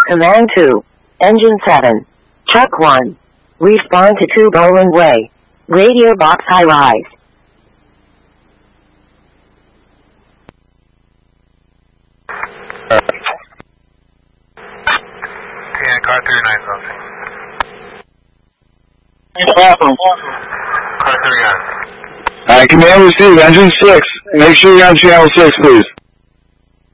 Command 2. Engine 7. Truck 1. Respawn to 2 Bowling Way. Radio box high rise. Yeah, car 39 something. Car 39. Alright, command receive, engine 6. Make sure you're on channel 6, please.